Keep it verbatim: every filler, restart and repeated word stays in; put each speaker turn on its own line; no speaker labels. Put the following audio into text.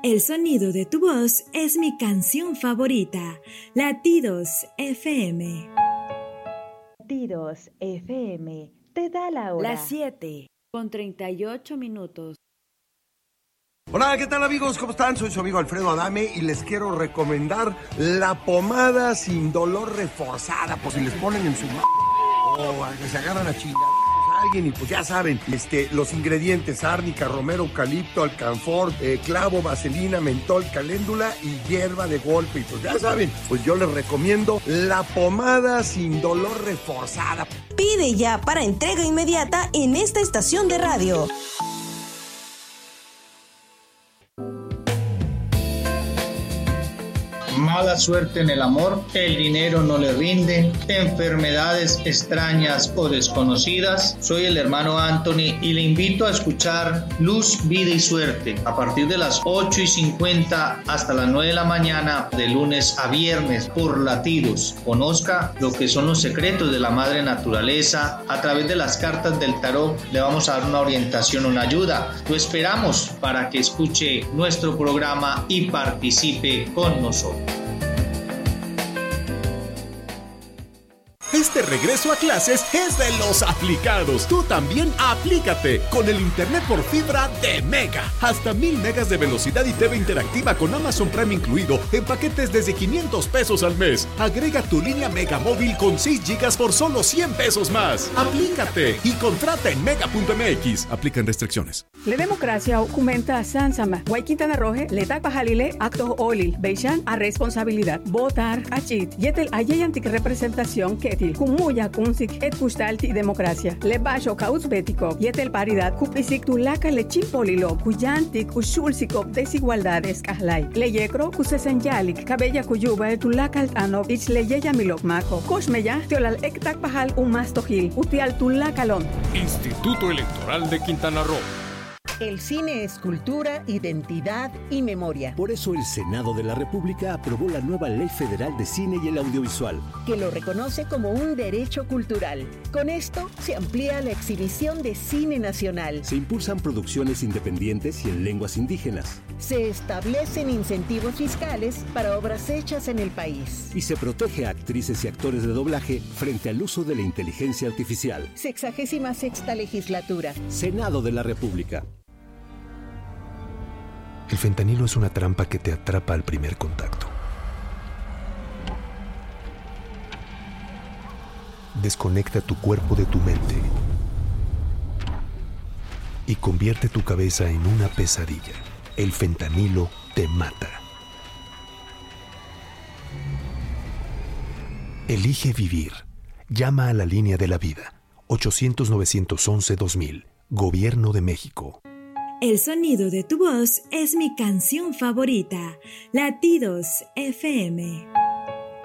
El sonido de tu voz es mi canción favorita. Latidos F M.
Latidos F M te da la hora.
Las siete con treinta y ocho minutos.
Hola, ¿qué tal amigos? ¿Cómo están? Soy su amigo Alfredo Adame y les quiero recomendar la pomada sin dolor reforzada, por si les ponen en su m***, o que se agarran a chingar a alguien y pues ya saben, este, los ingredientes: árnica, romero, eucalipto, alcanfor, eh, clavo, vaselina, mentol, caléndula y hierba de golpe. Y pues ya saben, pues yo les recomiendo la pomada sin dolor reforzada.
Pide ya para entrega inmediata en esta estación de radio.
Mala suerte en el amor, el dinero no le rinde, enfermedades extrañas o desconocidas. Soy el hermano Anthony y le invito a escuchar Luz, Vida y Suerte a partir de las ocho y cincuenta hasta las nueve de la mañana, de lunes a viernes, por Latidos. Conozca lo que son los secretos de la madre naturaleza. A través de las cartas del tarot le vamos a dar una orientación, una ayuda. Lo esperamos para que escuche nuestro programa y participe con nosotros.
Este regreso a clases es de los aplicados. Tú también aplícate con el internet por fibra de Mega. Hasta mil megas de velocidad y T V interactiva con Amazon Prime incluido en paquetes desde quinientos pesos al mes. Agrega tu línea Mega móvil con seis gigas por solo cien pesos más. Aplícate y contrata en mega punto m x. Aplican restricciones.
La democracia documenta Sansama. Guay Quintana Roje, Letak Pajalile, Actos Olil, Beishan a responsabilidad. Votar, Achit, Yetel Ayayantik representación Ketil, Kumuya Kunsik, Et Kustalti democracia. Le Basho Kauzbetiko, Yetel Paridad, Kupisik Tulaka Lechim Polilo, Kuyantik, Ushulsiko, Desigualdades Kahlai. Le Yekro, Kusesenyalik, Kabella Kuyuba, Tulaka Altano, Ich Leyeya Milok Mako, Koshmeya, Teolal Ektak Pajal Umastojil, Utial Tulakalon.
Instituto Electoral de Quintana Roo.
El cine es cultura, identidad y memoria.
Por eso el Senado de la República aprobó la nueva Ley Federal de Cine y el Audiovisual,
que lo reconoce como un derecho cultural. Con esto se amplía la exhibición de cine nacional.
Se impulsan producciones independientes y en lenguas indígenas.
Se establecen incentivos fiscales para obras hechas en el país.
Y se protege a actrices y actores de doblaje frente al uso de la inteligencia artificial.
Sexagésima sexta legislatura.
Senado de la República.
El fentanilo es una trampa que te atrapa al primer contacto. Desconecta tu cuerpo de tu mente y convierte tu cabeza en una pesadilla. El fentanilo te mata. Elige vivir. Llama a la línea de la vida. ochocientos, novecientos once, dos mil. Gobierno de México.
El sonido de tu voz es mi canción favorita. Latidos F M.